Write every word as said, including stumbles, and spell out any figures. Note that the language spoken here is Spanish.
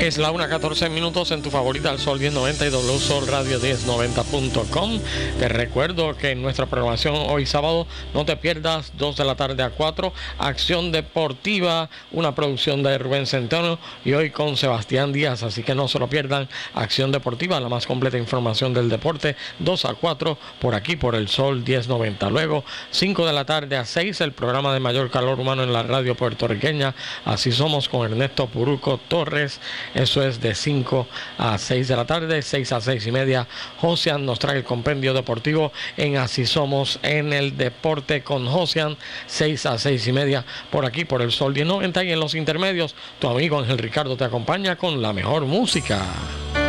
Es la una catorce minutos en tu favorita, el Sol diez noventa y W Sol Radio diez noventa punto com. Te recuerdo que en nuestra programación hoy sábado no te pierdas dos de la tarde a cuatro, Acción Deportiva, una producción de Rubén Centeno y hoy con Sebastián Díaz, así que no se lo pierdan. Acción Deportiva, la más completa información del deporte, dos a cuatro por aquí por el Sol diez noventa. Luego cinco de la tarde a seis, el programa de mayor calor humano en la radio puertorriqueña, Así Somos, con Ernesto Puruco Torres. Eso es de cinco a seis de la tarde, seis a seis y media. Josian nos trae el compendio deportivo en Así Somos en el Deporte con Josian, seis a seis y media por aquí por el Sol diez noventa. Y en los intermedios, tu amigo Ángel Ricardo te acompaña con la mejor música.